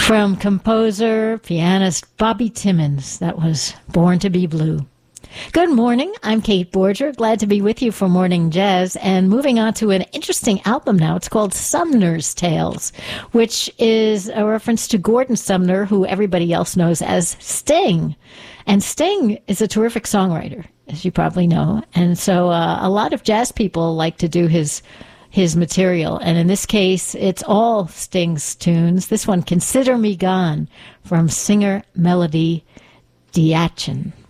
From composer, pianist Bobby Timmons, that was Born to Be Blue. Good morning, I'm Kate Borger, glad to be with you for Morning Jazz, and moving on to an interesting album now. It's called Sumner's Tales, which is a reference to Gordon Sumner, who everybody else knows as Sting. And Sting is a terrific songwriter, as you probably know, and so a lot of jazz people like to do his material, and in this case, it's all Sting's tunes. This one, Consider Me Gone, from singer Melody Diachin.